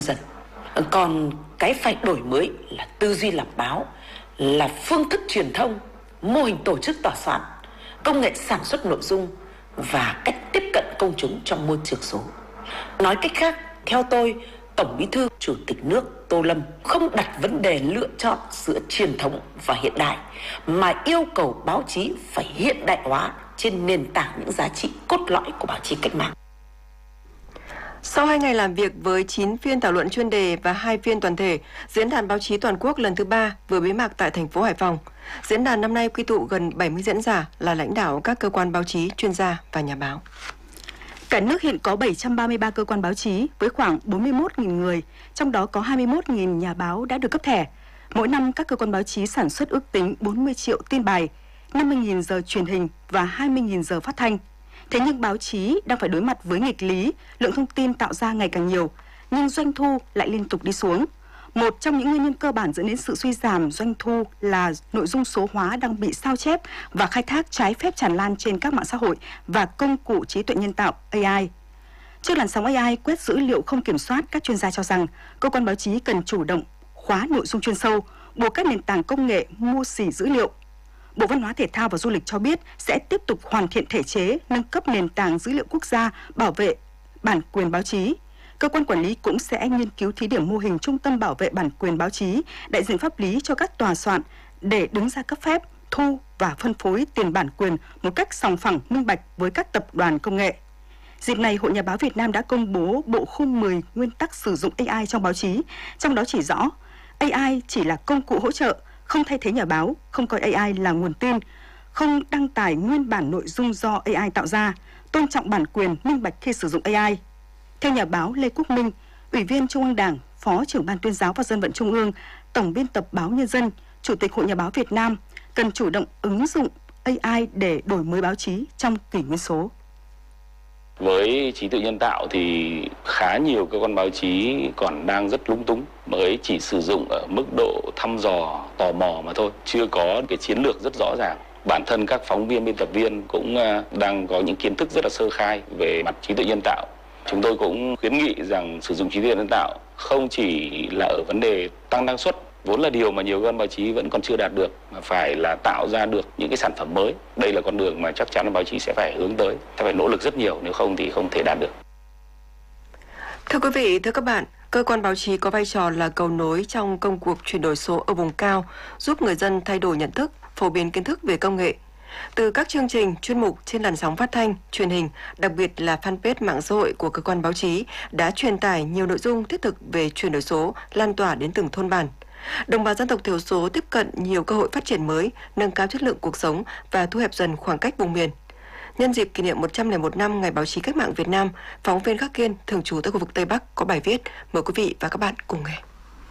dân. Còn cái phải đổi mới là tư duy làm báo, là phương thức truyền thông, mô hình tổ chức tòa soạn, công nghệ sản xuất nội dung và cách tiếp cận công chúng trong môi trường số. Nói cách khác, theo tôi, Tổng Bí thư Chủ tịch nước Tô Lâm không đặt vấn đề lựa chọn giữa truyền thống và hiện đại, mà yêu cầu báo chí phải hiện đại hóa trên nền tảng những giá trị cốt lõi của báo chí cách mạng. Sau 2 ngày làm việc với 9 phiên thảo luận chuyên đề và 2 phiên toàn thể, Diễn đàn báo chí toàn quốc lần thứ 3 vừa bế mạc tại thành phố Hải Phòng. Diễn đàn năm nay quy tụ gần 70 diễn giả là lãnh đạo các cơ quan báo chí, chuyên gia và nhà báo. Cả nước hiện có 733 cơ quan báo chí với khoảng 41.000 người, trong đó có 21.000 nhà báo đã được cấp thẻ. Mỗi năm, các cơ quan báo chí sản xuất ước tính 40 triệu tin bài, 50.000 giờ truyền hình và 20.000 giờ phát thanh. Thế nhưng báo chí đang phải đối mặt với nghịch lý, lượng thông tin tạo ra ngày càng nhiều, nhưng doanh thu lại liên tục đi xuống. Một trong những nguyên nhân cơ bản dẫn đến sự suy giảm doanh thu là nội dung số hóa đang bị sao chép và khai thác trái phép tràn lan trên các mạng xã hội và công cụ trí tuệ nhân tạo AI. Trước làn sóng AI quét dữ liệu không kiểm soát, các chuyên gia cho rằng cơ quan báo chí cần chủ động khóa nội dung chuyên sâu, buộc các nền tảng công nghệ mua xỉ dữ liệu. Bộ Văn hóa Thể thao và Du lịch cho biết sẽ tiếp tục hoàn thiện thể chế, nâng cấp nền tảng dữ liệu quốc gia, bảo vệ bản quyền báo chí. Cơ quan quản lý cũng sẽ nghiên cứu thí điểm mô hình trung tâm bảo vệ bản quyền báo chí, đại diện pháp lý cho các tòa soạn để đứng ra cấp phép, thu và phân phối tiền bản quyền một cách sòng phẳng, minh bạch với các tập đoàn công nghệ. Dịp này, Hội Nhà báo Việt Nam đã công bố bộ khung 10 nguyên tắc sử dụng AI trong báo chí, trong đó chỉ rõ AI chỉ là công cụ hỗ trợ, không thay thế nhà báo, không coi AI là nguồn tin, không đăng tải nguyên bản nội dung do AI tạo ra, tôn trọng bản quyền, minh bạch khi sử dụng AI. Theo nhà báo Lê Quốc Minh, Ủy viên Trung ương Đảng, Phó trưởng Ban Tuyên giáo và Dân vận Trung ương, Tổng biên tập báo Nhân dân, Chủ tịch Hội Nhà báo Việt Nam, cần chủ động ứng dụng AI để đổi mới báo chí trong kỷ nguyên số. Với trí tuệ nhân tạo thì khá nhiều cơ quan báo chí còn đang rất lúng túng, mới chỉ sử dụng ở mức độ thăm dò, tò mò mà thôi, chưa có cái chiến lược rất rõ ràng. Bản thân các phóng viên, biên tập viên cũng đang có những kiến thức rất là sơ khai về mặt trí tuệ nhân tạo. Chúng tôi cũng khuyến nghị rằng sử dụng trí tuệ nhân tạo không chỉ là ở vấn đề tăng năng suất, vốn là điều mà nhiều cơ quan báo chí vẫn còn chưa đạt được, mà phải là tạo ra được những cái sản phẩm mới. Đây là con đường mà chắc chắn là báo chí sẽ phải hướng tới, sẽ phải nỗ lực rất nhiều, nếu không thì không thể đạt được. Thưa quý vị, thưa các bạn, cơ quan báo chí có vai trò là cầu nối trong công cuộc chuyển đổi số ở vùng cao, giúp người dân thay đổi nhận thức, phổ biến kiến thức về công nghệ. Từ các chương trình, chuyên mục trên làn sóng phát thanh, truyền hình, đặc biệt là fanpage mạng xã hội của cơ quan báo chí đã truyền tải nhiều nội dung thiết thực về chuyển đổi số, lan tỏa đến từng thôn bản. Đồng bào dân tộc thiểu số tiếp cận nhiều cơ hội phát triển mới, nâng cao chất lượng cuộc sống và thu hẹp dần khoảng cách vùng miền. Nhân dịp kỷ niệm 101 năm Ngày Báo chí Cách mạng Việt Nam, phóng viên Khắc Kiên, thường trú tại khu vực Tây Bắc có bài viết. Mời quý vị và các bạn cùng nghe.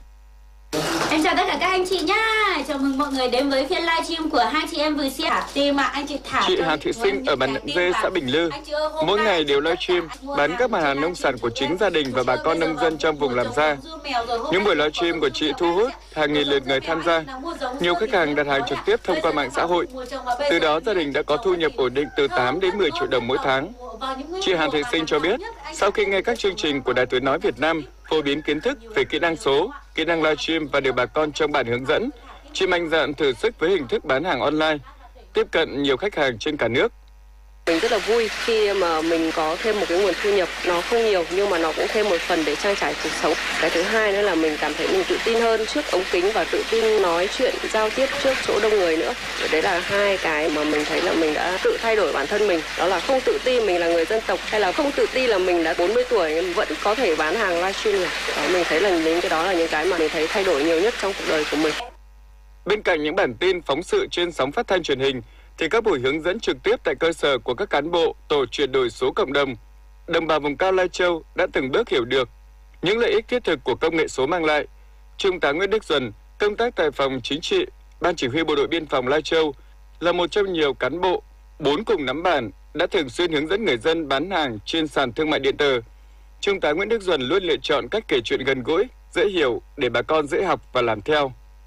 Em chào tất cả các anh chị nhá. Chào mừng mọi người đến với phiên livestream của hai chị em vừa share thả tim mà anh chị thả. Chị Hà Thị Sinh ở bản Nậm Dê, xã Bình Lư, mỗi ngày đều livestream bán các mặt hàng nông sản của chính gia đình và bà con nông dân trong vùng làm ra. Những buổi livestream của chị thu hút hàng nghìn lượt người tham gia. Nhiều khách hàng đặt hàng trực tiếp thông qua mạng xã hội. Từ đó gia đình đã có thu nhập ổn định từ 8 đến 10 triệu đồng mỗi tháng. Chị Hà Thị Sinh cho biết, sau khi nghe các chương trình của Đài Tiếng nói Việt Nam phổ biến kiến thức về kỹ năng số, kỹ năng livestream và được bà con trong bản hướng dẫn, chị mạnh dạn thử sức với hình thức bán hàng online, tiếp cận nhiều khách hàng trên cả nước. Mình rất là vui khi mà mình có thêm một cái nguồn thu nhập, nó không nhiều nhưng mà nó cũng thêm một phần để trang trải cuộc sống. Cái thứ hai nữa là mình cảm thấy mình tự tin hơn trước ống kính và tự tin nói chuyện, giao tiếp trước chỗ đông người nữa. Đấy là hai cái mà mình thấy là mình đã tự thay đổi bản thân mình. Đó là không tự ti mình là người dân tộc, hay là không tự ti là mình đã 40 tuổi nhưng vẫn có thể bán hàng livestream này. Đó, mình thấy là những cái đó là những cái mà mình thấy thay đổi nhiều nhất trong cuộc đời của mình. Bên cạnh những bản tin phóng sự trên sóng phát thanh truyền hình, thì các buổi hướng dẫn trực tiếp tại cơ sở của các cán bộ tổ chuyển đổi số cộng đồng, đồng bào vùng cao Lai Châu đã từng bước hiểu được những lợi ích thiết thực của công nghệ số mang lại. Trung tá Nguyễn Đức Duẩn, công tác tại phòng chính trị, Ban chỉ huy bộ đội biên phòng Lai Châu, là một trong nhiều cán bộ 4 cùng nắm bản đã thường xuyên hướng dẫn người dân bán hàng trên sàn thương mại điện tử. Trung tá Nguyễn Đức Duẩn luôn lựa chọn cách kể chuyện gần gũi, dễ hiểu để bà con dễ học và làm theo.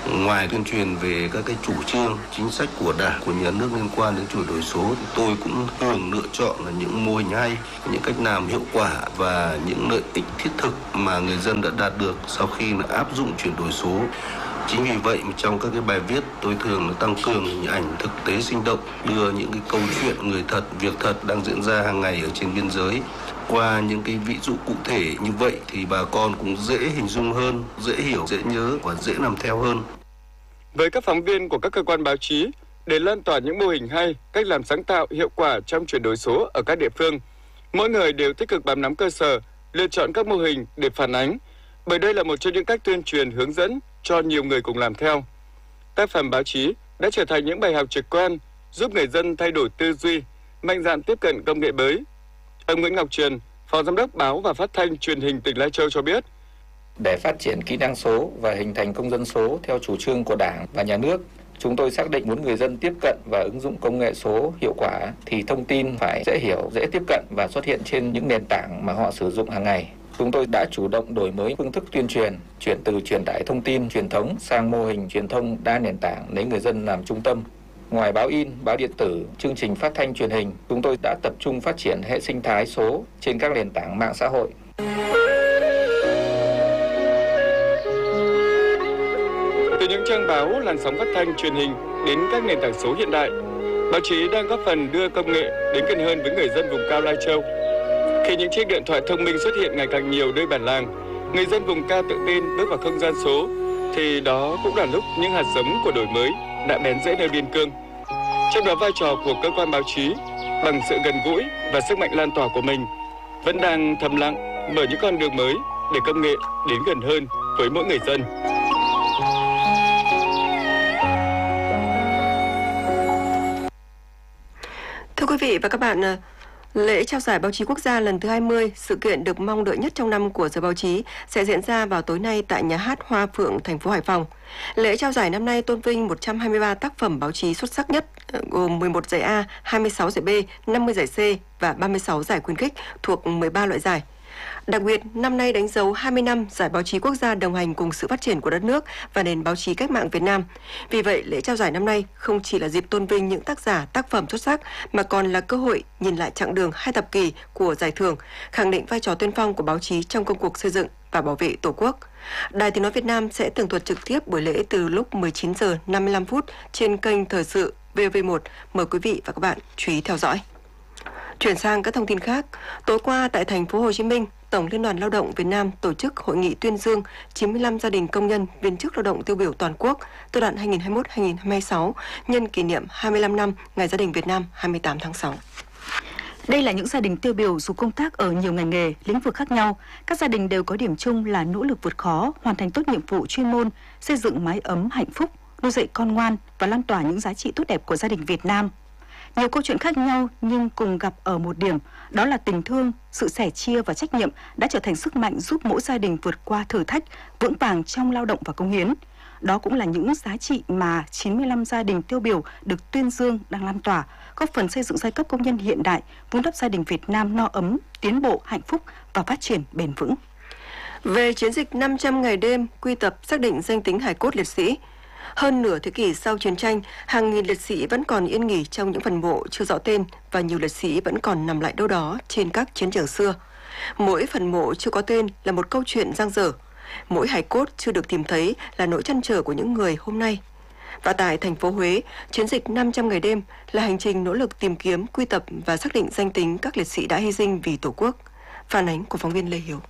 Ngoài tuyên truyền về các cái chủ trương, chính sách của Đảng, của nhà nước liên quan đến chuyển đổi số thì tôi cũng thường lựa chọn là những mô hình hay, những cách làm hiệu quả và những lợi ích thiết thực mà người dân đã đạt được sau khi áp dụng chuyển đổi số. Chính vì vậy trong các cái bài viết tôi thường tăng cường hình ảnh thực tế sinh động, đưa những cái câu chuyện người thật, việc thật đang diễn ra hàng ngày ở trên biên giới. Qua những cái ví dụ cụ thể như vậy thì bà con cũng dễ hình dung hơn, dễ hiểu, dễ nhớ và dễ làm theo hơn. Với các phóng viên của các cơ quan báo chí, để lan tỏa những mô hình hay, cách làm sáng tạo, hiệu quả trong chuyển đổi số ở các địa phương, mỗi người đều tích cực bám nắm cơ sở, lựa chọn các mô hình để phản ánh, bởi đây là một trong những cách tuyên truyền hướng dẫn cho nhiều người cùng làm theo. Tác phẩm báo chí đã trở thành những bài học trực quan, giúp người dân thay đổi tư duy, mạnh dạn tiếp cận công nghệ mới. Ông Nguyễn Ngọc Truyền, Phó Giám đốc Báo và Phát thanh Truyền hình tỉnh Lai Châu cho biết, để phát triển kỹ năng số và hình thành công dân số theo chủ trương của Đảng và Nhà nước, chúng tôi xác định muốn người dân tiếp cận và ứng dụng công nghệ số hiệu quả thì thông tin phải dễ hiểu, dễ tiếp cận và xuất hiện trên những nền tảng mà họ sử dụng hàng ngày. Chúng tôi đã chủ động đổi mới phương thức tuyên truyền, chuyển từ truyền tải thông tin truyền thống sang mô hình truyền thông đa nền tảng lấy người dân làm trung tâm. Ngoài báo in, báo điện tử, chương trình phát thanh truyền hình, chúng tôi đã tập trung phát triển hệ sinh thái số trên các nền tảng mạng xã hội. Từ những trang báo, làn sóng phát thanh truyền hình đến các nền tảng số hiện đại, báo chí đang góp phần đưa công nghệ đến gần hơn với người dân vùng cao Lai Châu. Khi những chiếc điện thoại thông minh xuất hiện ngày càng nhiều nơi bản làng, người dân vùng cao tự tin bước vào không gian số, thì đó cũng là lúc những hạt giống của đổi mới đã bén rễ nơi biên cương. Trong đó vai trò của cơ quan báo chí bằng sự gần gũi và sức mạnh lan tỏa của mình vẫn đang thầm lặng mở những con đường mới để công nghệ đến gần hơn với mỗi người dân. Thưa quý vị và các bạn, lễ trao giải báo chí quốc gia lần thứ 20, sự kiện được mong đợi nhất trong năm của giới báo chí, sẽ diễn ra vào tối nay tại Nhà hát Hoa Phượng, thành phố Hải Phòng. Lễ trao giải năm nay tôn vinh 123 tác phẩm báo chí xuất sắc nhất, gồm 11 giải A, 26 giải B, 50 giải C và 36 giải khuyến khích thuộc 13 loại giải. Đặc biệt, năm nay đánh dấu 20 năm Giải báo chí quốc gia đồng hành cùng sự phát triển của đất nước và nền báo chí cách mạng Việt Nam. Vì vậy, lễ trao giải năm nay không chỉ là dịp tôn vinh những tác giả, tác phẩm xuất sắc, mà còn là cơ hội nhìn lại chặng đường 2 thập kỷ của giải thưởng, khẳng định vai trò tiên phong của báo chí trong công cuộc xây dựng và bảo vệ Tổ quốc. Đài Tiếng nói Việt Nam sẽ tường thuật trực tiếp buổi lễ từ lúc 19 giờ 55 phút trên kênh Thời sự VV1. Mời quý vị và các bạn chú ý theo dõi. Chuyển sang các thông tin khác, tối qua tại thành phố Hồ Chí Minh, Tổng Liên đoàn Lao động Việt Nam tổ chức hội nghị tuyên dương 95 gia đình công nhân viên chức lao động tiêu biểu toàn quốc giai đoạn 2021-2026 nhân kỷ niệm 25 năm Ngày Gia đình Việt Nam 28 tháng 6. Đây là những gia đình tiêu biểu dù công tác ở nhiều ngành nghề, lĩnh vực khác nhau. Các gia đình đều có điểm chung là nỗ lực vượt khó, hoàn thành tốt nhiệm vụ chuyên môn, xây dựng mái ấm hạnh phúc, nuôi dạy con ngoan và lan tỏa những giá trị tốt đẹp của gia đình Việt Nam. Nhiều câu chuyện khác nhau nhưng cùng gặp ở một điểm, đó là tình thương, sự sẻ chia và trách nhiệm đã trở thành sức mạnh giúp mỗi gia đình vượt qua thử thách, vững vàng trong lao động và cống hiến. Đó cũng là những giá trị mà 95 gia đình tiêu biểu được tuyên dương đang lan tỏa, góp phần xây dựng giai cấp công nhân hiện đại, vun đắp gia đình Việt Nam no ấm, tiến bộ, hạnh phúc và phát triển bền vững. Về chiến dịch 500 ngày đêm quy tập xác định danh tính hài cốt liệt sĩ, hơn nửa thế kỷ sau chiến tranh, hàng nghìn liệt sĩ vẫn còn yên nghỉ trong những phần mộ chưa rõ tên và nhiều liệt sĩ vẫn còn nằm lại đâu đó trên các chiến trường xưa. Mỗi phần mộ chưa có tên là một câu chuyện dang dở. Mỗi hài cốt chưa được tìm thấy là nỗi trăn trở của những người hôm nay. Và tại thành phố Huế, chiến dịch 500 ngày đêm là hành trình nỗ lực tìm kiếm, quy tập và xác định danh tính các liệt sĩ đã hy sinh vì Tổ quốc. Phản ánh của phóng viên Lê Hiếu.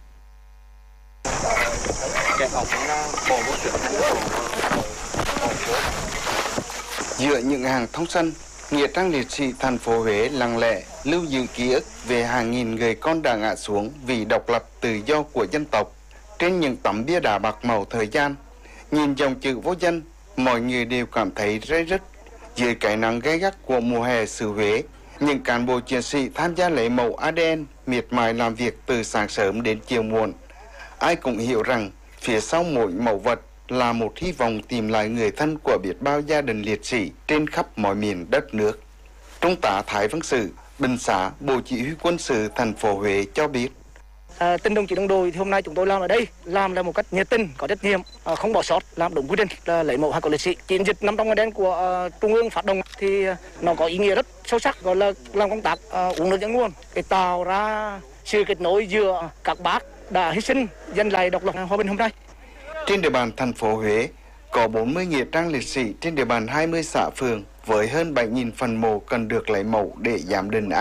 Giữa những hàng thông sân, nghĩa trang liệt sĩ thành phố Huế lặng lẽ lưu giữ ký ức về hàng nghìn người con đã ngã xuống vì độc lập tự do của dân tộc. Trên những tấm bia đá bạc màu thời gian, nhìn dòng chữ vô danh, mọi người đều cảm thấy rơi rứt. Dưới cái nắng gay gắt của mùa hè xứ Huế, những cán bộ chiến sĩ tham gia lấy mẫu ADN miệt mài làm việc từ sáng sớm đến chiều muộn. Ai cũng hiểu rằng phía sau mỗi mẫu vật là một hy vọng tìm lại người thân của biết bao gia đình liệt sĩ trên khắp mọi miền đất nước. Trung tá Thái Văn Sử, Bình Xá, Bộ Chỉ huy Quân sự thành phố Huế cho biết. tình đồng chí đồng đội thì hôm nay chúng tôi làm ở đây làm là một cách nhiệt tình, có trách nhiệm, không bỏ sót, làm đúng quy trình là lấy mẫu hài cốt liệt sĩ. Chiến dịch 500 ngày đen của Trung ương phát động thì nó có ý nghĩa rất sâu sắc, gọi là làm công tác uống nước nhớ nguồn, để tạo ra sự kết nối giữa các bác đã hy sinh giành lại độc lập hòa bình hôm nay. Trên địa bàn thành phố Huế có 40 nghĩa trang liệt sĩ trên địa bàn 20 xã phường với hơn 7.000 phần mộ cần được lấy mẫu để giám định